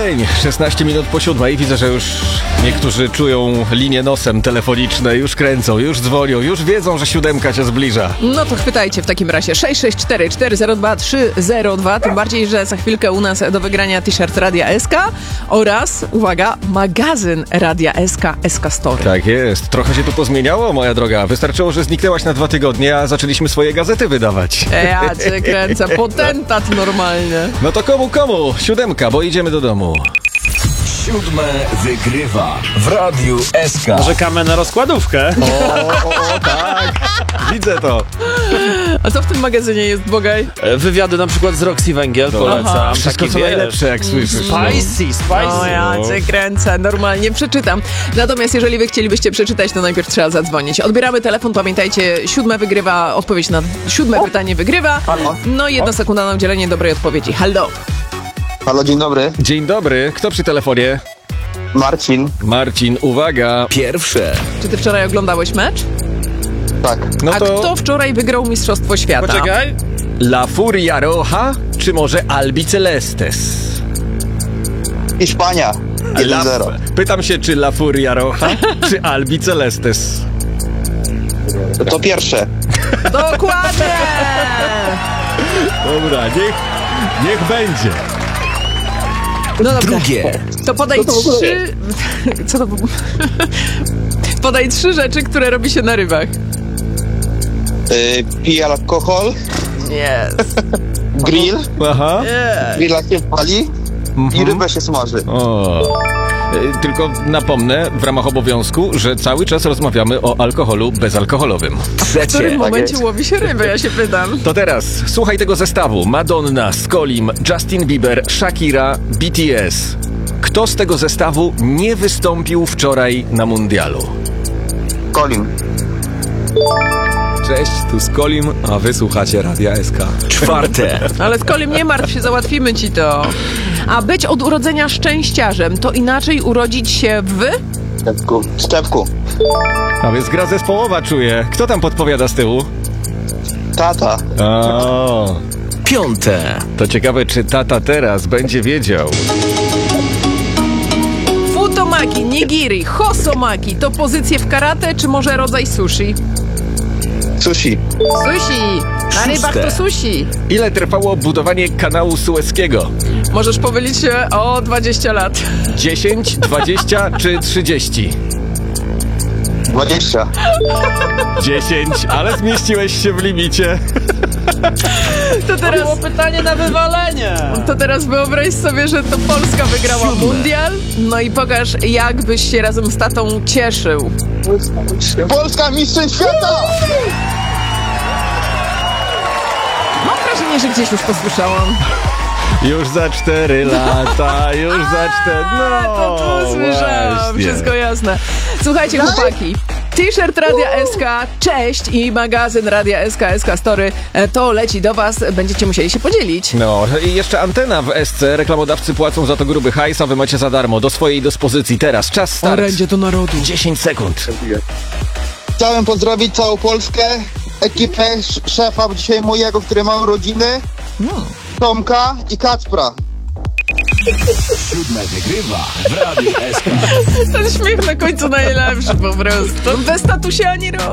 dzień, 16 minut po 7. Widzę, że już niektórzy czują linię nosem telefoniczne, już kręcą, już dzwonią, już wiedzą, że 7 się zbliża. No to chwytajcie w takim razie 664 402 302, tym bardziej, że za chwilkę u nas do wygrania t-shirt Radia SK oraz, uwaga, magazyn Radia SK, SK Story. Tak jest, trochę się tu pozmieniało, moja droga. Wystarczyło, że zniknęłaś na 2 tygodnie, a zaczęliśmy swoje gazety wydawać. Ja cię kręcę, potentat normalnie. No to komu? 7, bo idziemy do domu. 7 wygrywa w Radiu SK. Czekamy na rozkładówkę. O, tak, widzę to. A co w tym magazynie jest, Bogaj? Wywiady na przykład z Roxy Węgiel polecam. Wszystko co najlepsze, jak słyszysz. Spicy. O, ja cię kręcę, normalnie przeczytam. Natomiast jeżeli wy chcielibyście przeczytać, to najpierw trzeba zadzwonić. Odbieramy telefon, pamiętajcie, 7 wygrywa, odpowiedź na 7 pytanie wygrywa. No i 1 sekunda na udzielenie dobrej odpowiedzi. Halo. Halo, dzień dobry. Dzień dobry, kto przy telefonie? Marcin, uwaga. Pierwsze. Czy ty wczoraj oglądałeś mecz? tak. No A to kto wczoraj wygrał Mistrzostwo Świata? Poczekaj. La Furia Roja, czy może Albi Celestes? Hiszpania. 1-0. Pytam się, czy La Furia Roja, czy Albi Celestes? To pierwsze. Dokładnie! Dobra, niech będzie. No dobra. Drugie. To podaj trzy... Co to było? Podaj 3 rzeczy, które robi się na rybach. Pije alkohol, Yes. grill, Aha. grilla się pali i rybę się smaży. O. Tylko napomnę w ramach obowiązku, że cały czas rozmawiamy o alkoholu bezalkoholowym. W Trzecie. którym momencie jest. łowi się rybę, ja się pytam. To teraz słuchaj tego zestawu. Madonna, Skolim, Justin Bieber, Shakira, BTS. Kto z tego zestawu nie wystąpił wczoraj na mundialu? Colin. Cześć, tu Skolim, a wy słuchacie Radia SK. Czwarte. Ale z Kolim nie martw się, załatwimy ci to. A być od urodzenia szczęściarzem, to inaczej urodzić się w... Szczepku. A więc gra zespołowa czuję. Kto tam podpowiada z tyłu? Tata. O, Piąte. to ciekawe, czy tata teraz będzie wiedział. Futomaki, nigiri, hosomaki to pozycje w karate, czy może rodzaj sushi? Sushi. Sushi! Na rybach to sushi. Ile trwało budowanie kanału Sueskiego? Możesz pomylić się o 20 lat. 10, 20 czy 30? 20. 10, ale zmieściłeś się w limicie. To Pytanie na wywalenie. teraz wyobraź sobie, że to Polska wygrała mundial. No i pokaż, jak byś się razem z tatą cieszył. Polska mistrzem świata! Mam wrażenie, że gdzieś już posłyszałam. Już za 4 lata, już za 4... No, To słyszałam, właśnie. wszystko jasne. Słuchajcie, chłopaki, t-shirt Radia SK, cześć i magazyn Radia SK, SK Story, to leci do was, będziecie musieli się podzielić. No i jeszcze antena w SC, reklamodawcy płacą za to gruby hajs, a wy macie za darmo, do swojej dyspozycji. Teraz czas start. Orędzie do narodu. 10 sekund. Chciałem pozdrowić całą Polskę, ekipę, szefa dzisiaj mojego, który ma urodziny, Tomka i Kacpra. 7 wygrywa w Radiu SK. Ten śmiech na końcu najlepszy po prostu. Bez statusie ani